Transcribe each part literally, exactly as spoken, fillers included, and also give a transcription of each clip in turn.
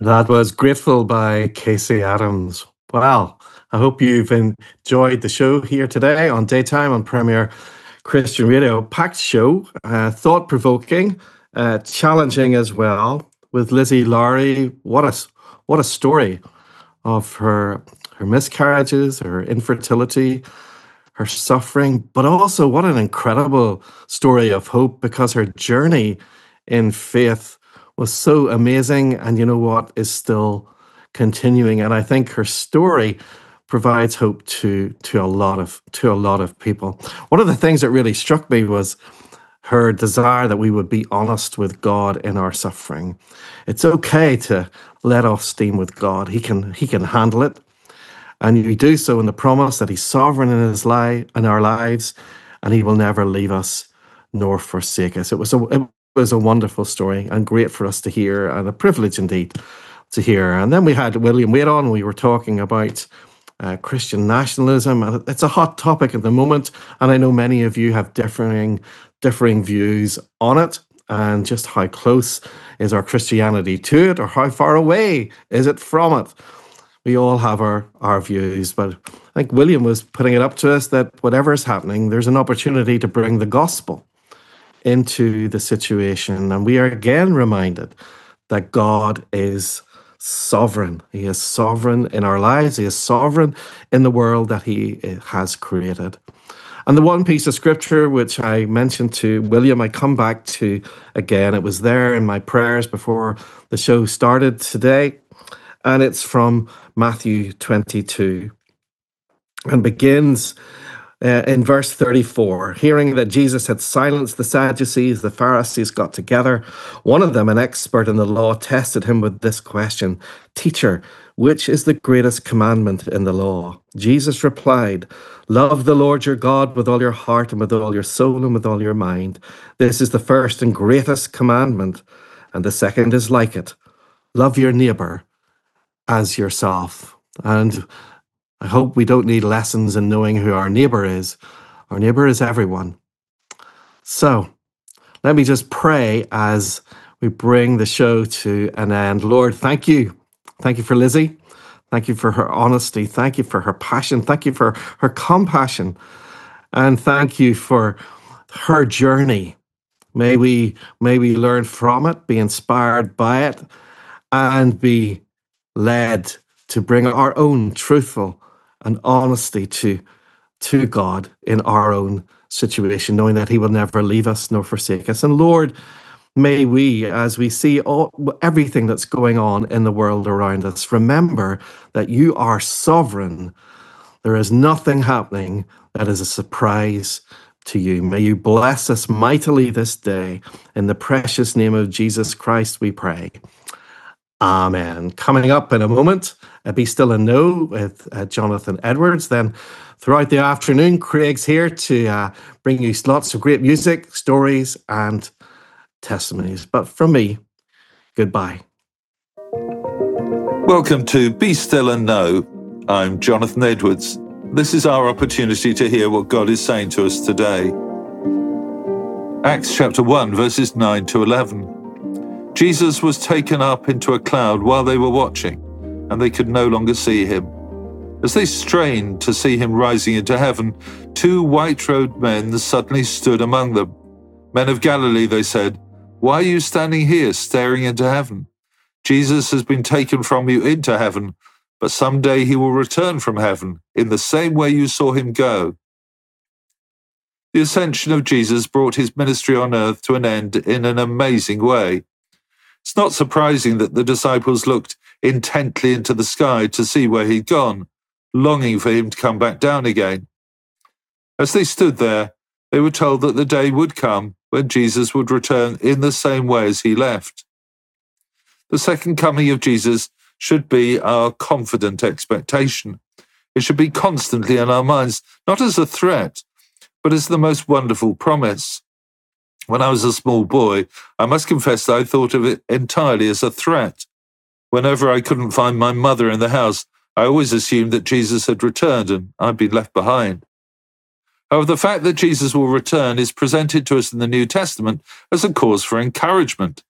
That was Grateful by Casey Adams. Well, I hope you've enjoyed the show here today on Daytime on Premier Christian Radio. Packed show, uh, thought provoking, uh, challenging as well. With Lizzie Lowry, what a what a story of her her miscarriages, her infertility, her suffering, but also what an incredible story of hope, because her journey in faith was so amazing, and you know what, is still continuing. And I think her story provides hope to to a lot of to a lot of people. One of the things that really struck me was her desire that we would be honest with God in our suffering. It's okay to let off steam with God. He can he can handle it. And you do so in the promise that he's sovereign in his life, in our lives, and he will never leave us nor forsake us. It was a it was a wonderful story and great for us to hear, and a privilege indeed to hear. And then we had William Wade on. We were talking about uh, Christian nationalism, and it's a hot topic at the moment. And I know many of you have differing differing views on it, and just how close is our Christianity to it, or how far away is it from it? We all have our, our views, but I think William was putting it up to us that whatever is happening, there's an opportunity to bring the gospel into the situation. And we are again reminded that God is sovereign. He is sovereign in our lives. He is sovereign in the world that he has created. And the one piece of scripture which I mentioned to William, I come back to again. It was there in my prayers before the show started today. And it's from Matthew twenty-two, and begins uh, in verse thirty-four. Hearing that Jesus had silenced the Sadducees, the Pharisees got together. One of them, an expert in the law, tested him with this question: "Teacher, which is the greatest commandment in the law?" Jesus replied, "Love the Lord your God with all your heart and with all your soul and with all your mind. This is the first and greatest commandment, and the second is like it. Love your neighbor as yourself." And I hope we don't need lessons in knowing who our neighbor is. Our neighbor is everyone. So let me just pray as we bring the show to an end. Lord, thank you. Thank you for Lizzie. Thank you for her honesty. Thank you for her passion. Thank you for her compassion. And thank you for her journey. May we, may we learn from it, be inspired by it, and be led to bring our own truthful and honesty to, to God in our own situation, knowing that he will never leave us nor forsake us. And Lord, may we, as we see all, everything that's going on in the world around us, remember that you are sovereign. There is nothing happening that is a surprise to you. May you bless us mightily this day. In the precious name of Jesus Christ, we pray. Amen. Coming up in a moment, uh, Be Still and Know with uh, Jonathan Edwards. Then throughout the afternoon, Craig's here to uh, bring you lots of great music, stories, and testimonies. But from me, goodbye. Welcome to Be Still and Know. I'm Jonathan Edwards. This is our opportunity to hear what God is saying to us today. Acts chapter one, verses nine to eleven. Jesus was taken up into a cloud while they were watching, and they could no longer see him. As they strained to see him rising into heaven, two white-robed men suddenly stood among them. "Men of Galilee," they said, "why are you standing here staring into heaven? Jesus has been taken from you into heaven, but someday he will return from heaven in the same way you saw him go." The ascension of Jesus brought his ministry on earth to an end in an amazing way. It's not surprising that the disciples looked intently into the sky to see where he'd gone, longing for him to come back down again. As they stood there, they were told that the day would come when Jesus would return in the same way as he left. The second coming of Jesus should be our confident expectation. It should be constantly in our minds, not as a threat, but as the most wonderful promise. When I was a small boy, I must confess that I thought of it entirely as a threat. Whenever I couldn't find my mother in the house, I always assumed that Jesus had returned and I'd been left behind. However, the fact that Jesus will return is presented to us in the New Testament as a cause for encouragement.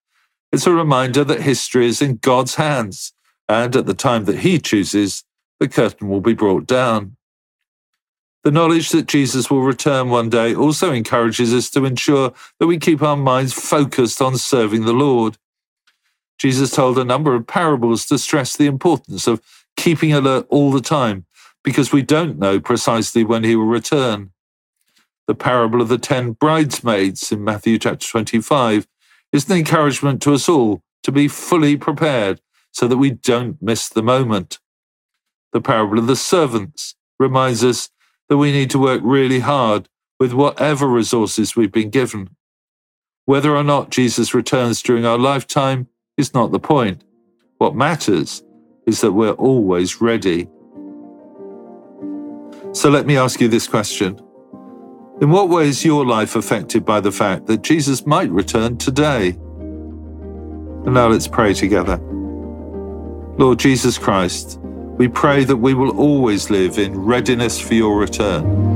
It's a reminder that history is in God's hands, and at the time that He chooses, the curtain will be brought down. The knowledge that Jesus will return one day also encourages us to ensure that we keep our minds focused on serving the Lord. Jesus told a number of parables to stress the importance of keeping alert all the time, because we don't know precisely when He will return. The parable of the ten bridesmaids in Matthew chapter twenty-five is an encouragement to us all to be fully prepared so that we don't miss the moment. The parable of the servants reminds us that we need to work really hard with whatever resources we've been given. Whether or not Jesus returns during our lifetime is not the point. What matters is that we're always ready. So let me ask you this question. In what way is your life affected by the fact that Jesus might return today? And now let's pray together. Lord Jesus Christ, we pray that we will always live in readiness for your return.